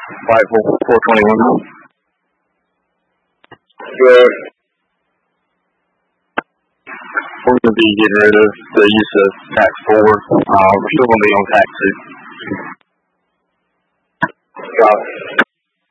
Fightful 421. Good. We're going to be getting rid of the use of tax 4. We're still going to be on tax 2. Got it.